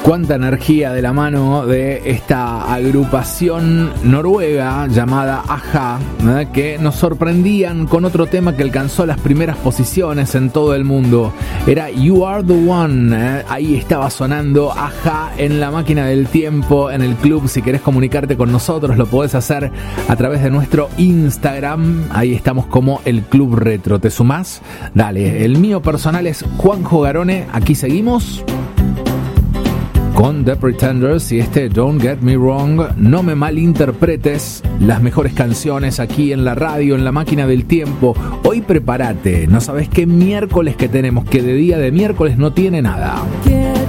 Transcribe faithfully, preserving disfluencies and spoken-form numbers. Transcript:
Cuánta energía de la mano de esta agrupación noruega llamada A-ha, ¿eh? que nos sorprendían con otro tema que alcanzó las primeras posiciones en todo el mundo. Era You Are The One, ¿eh? Ahí estaba sonando A-ha en la máquina del tiempo en el club. Si querés comunicarte con nosotros lo podés hacer a través de nuestro Instagram. Ahí estamos como el Club Retro. ¿Te sumás? Dale, el mío personal es Juanjo Garone. Aquí seguimos con The Pretenders y este Don't Get Me Wrong. No me malinterpretes, las mejores canciones aquí en la radio, en la máquina del tiempo. Hoy prepárate, no sabes qué miércoles que tenemos, que de día de miércoles no tiene nada.